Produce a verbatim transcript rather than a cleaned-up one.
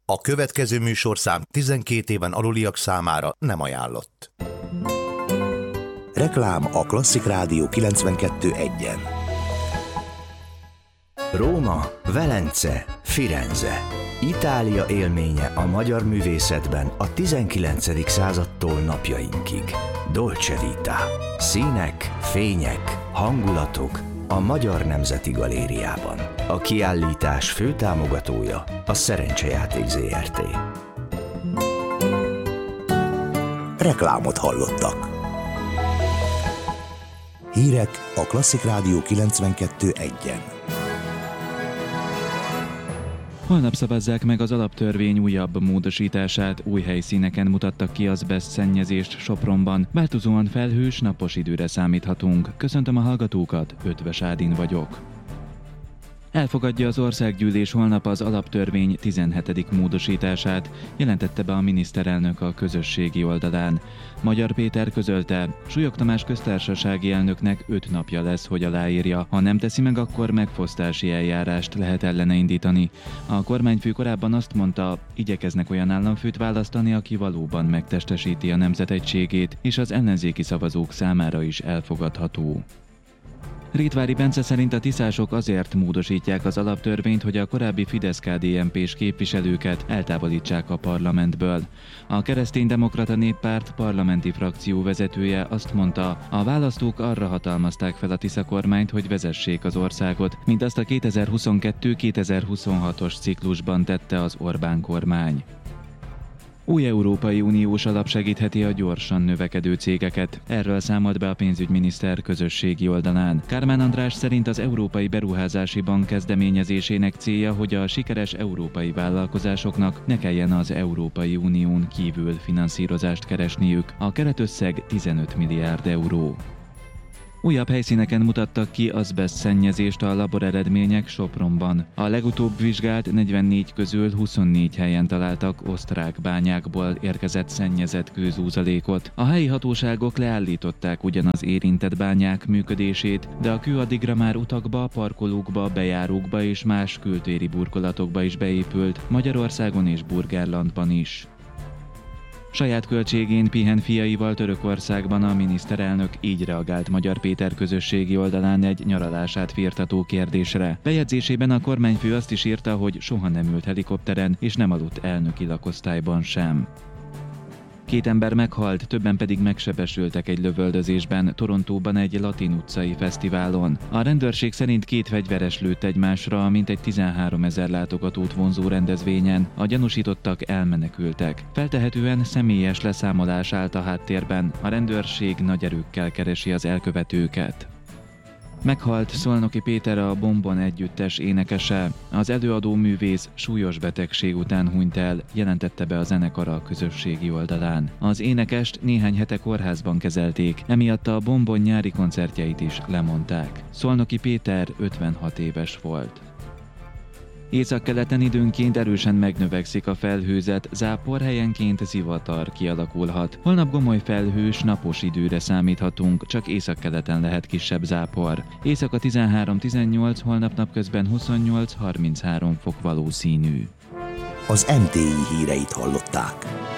A következő műsorszám tizenkét éven aluliak számára nem ajánlott. Reklám a Klasszik Rádió kilencvenkettő egyen. Róma, Velence, Firenze. Itália élménye a magyar művészetben a tizenkilencedik századtól napjainkig. Dolce Vita. Színek, fények, hangulatok a Magyar Nemzeti Galériában. A kiállítás főtámogatója a Szerencsejáték zé er té. Reklámot hallottak. Hírek a Klasszik Rádió kilencvenkettő egyen. Holnap szavazzák meg az alaptörvény újabb módosítását, új helyszíneken mutattak ki azbeszt szennyezést Sopronban. Változóan felhős, napos időre számíthatunk. Köszöntöm a hallgatókat, Ötvös Ádin vagyok. Elfogadja az országgyűlés holnap az alaptörvény tizenhetedik módosítását, jelentette be a miniszterelnök a közösségi oldalán. Magyar Péter közölte, Súlyog Tamás köztársasági elnöknek öt napja lesz, hogy aláírja. Ha nem teszi meg, akkor megfosztási eljárást lehet ellene indítani. A kormányfő korábban azt mondta, igyekeznek olyan államfőt választani, aki valóban megtestesíti a nemzet egységét, és az ellenzéki szavazók számára is elfogadható. Rétvári Bence szerint a tiszások azért módosítják az alaptörvényt, hogy a korábbi Fidesz-ká dé en pés képviselőket eltávolítsák a parlamentből. A Kereszténydemokrata Néppárt parlamenti frakció vezetője azt mondta, a választók arra hatalmazták fel a Tisza kormányt, hogy vezessék az országot, mint azt a kétezer-huszonkettő kétezer-huszonhatos ciklusban tette az Orbán kormány. Új Európai Uniós alap segítheti a gyorsan növekedő cégeket. Erről számolt be a pénzügyminiszter közösségi oldalán. Kármán András szerint az Európai Beruházási Bank kezdeményezésének célja, hogy a sikeres európai vállalkozásoknak ne kelljen az Európai Unión kívül finanszírozást keresniük. A keretösszeg tizenöt milliárd euró. Újabb helyszíneken mutattak ki azbeszt szennyezést a laboreredmények Sopronban. A legutóbb vizsgált negyvennégy közül huszonnégy helyen találtak osztrák bányákból érkezett szennyezett kőzúzalékot. A helyi hatóságok leállították ugyan az érintett bányák működését, de a kő addigra már utakba, parkolókba, bejárókba és más kültéri burkolatokba is beépült, Magyarországon és Burgenlandban is. Saját költségén pihen fiaival Törökországban a miniszterelnök, így reagált Magyar Péter közösségi oldalán egy nyaralását firtató kérdésre. Bejegyzésében a kormányfő azt is írta, hogy soha nem ült helikopteren és nem aludt elnöki lakosztályban sem. Két ember meghalt, többen pedig megsebesültek egy lövöldözésben Torontóban egy latin utcai fesztiválon. A rendőrség szerint két fegyveres lőtt egymásra, mintegy tizenháromezer látogatót vonzó rendezvényen. A gyanúsítottak elmenekültek. Feltehetően személyes leszámolás állt a háttérben. A rendőrség nagy erőkkel keresi az elkövetőket. Meghalt Szolnoki Péter, a Bombon együttes énekese. Az előadó művész súlyos betegség után hunyt el, jelentette be a zenekar a közösségi oldalán. Az énekest néhány hete kórházban kezelték, emiatt a Bombon nyári koncertjeit is lemondták. Szolnoki Péter ötvenhat éves volt. Északkeleten időnként erősen megnövekszik a felhőzet, zápor, helyenként zivatar kialakulhat. Holnap gomoly felhős, napos időre számíthatunk, csak északkeleten lehet kisebb zápor. Éjszaka tizenhárom tizennyolc, holnap napközben huszonnyolc harminchárom fok valószínű. Az em té i híreit hallották.